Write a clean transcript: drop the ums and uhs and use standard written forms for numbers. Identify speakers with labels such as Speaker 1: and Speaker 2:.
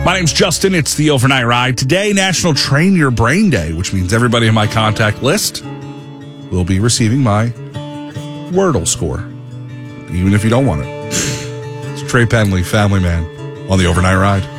Speaker 1: My name's Justin. It's the Overnight Ride. Today, National Train Your Brain Day, which means everybody in my contact list will be receiving my Wordle score, even if you don't want it. It's Trey Penley, Family Man, on the Overnight Ride.